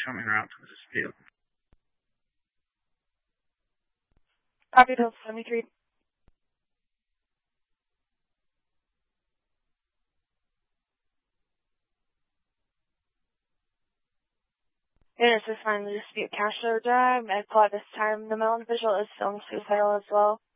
show me the route to the dispute. Copy Bill 73. Units assigned to the dispute Cashflow Drive. At this time, the male individual is feeling suicidal as well.